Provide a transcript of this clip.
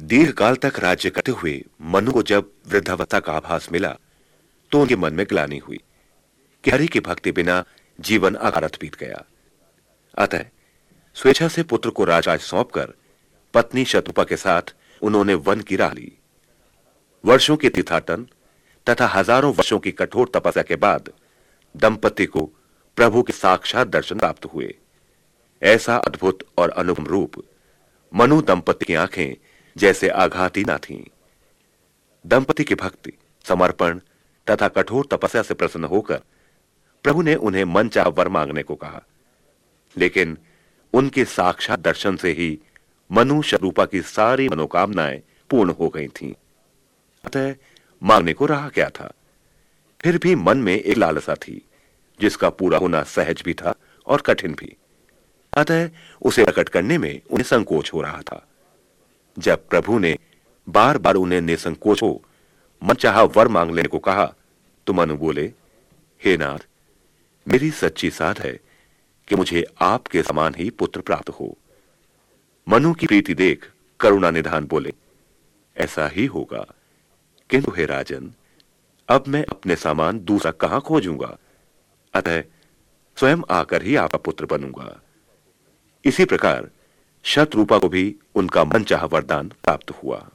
दीर्घकाल तक राज्य करते हुए मनु को जब वृद्धावस्था का आभास मिला तो उनके मन में ग्लानि हुई कि हरि की भक्ति बिना जीवन अकारत बीत गया। अतः स्वेच्छा से पुत्र को राजकाज सौंपकर पत्नी शतरूपा के साथ उन्होंने वन की राह ली। वर्षों के तीर्थाटन तथा हजारों वर्षों की कठोर तपस्या के बाद दंपति को प्रभु के साक्षात दर्शन प्राप्त हुए। ऐसा अद्भुत और अनुपम रूप मनु दंपति की आंखें जैसे आघाती ना थीं। दंपति की भक्ति, समर्पण तथा कठोर तपस्या से प्रसन्न होकर प्रभु ने उन्हें मनचाहा वर मांगने को कहा, लेकिन उनके साक्षात दर्शन से ही मनु शतरूपा की सारी मनोकामनाएं पूर्ण हो गई थीं। अतः मांगने को रहा क्या था। फिर भी मन में एक लालसा थी जिसका पूरा होना सहज भी था और कठिन भी। अतः उसे प्रकट करने में उन्हें संकोच हो रहा था। जब प्रभु ने बार बार उन्हें निसंकोच हो मनचाहा वर मांग लेने को कहा तो मनु बोले, हे नाथ, मेरी सच्ची साध है कि मुझे आपके समान ही पुत्र प्राप्त हो। मनु की प्रीति देख करुणा निधान बोले, ऐसा ही होगा, किंतु हे राजन, अब मैं अपने समान दूसरा कहां खोजूंगा। अतः स्वयं आकर ही आपका पुत्र बनूंगा। इसी प्रकार शतरूपा को भी उनका मनचाहा वरदान प्राप्त हुआ।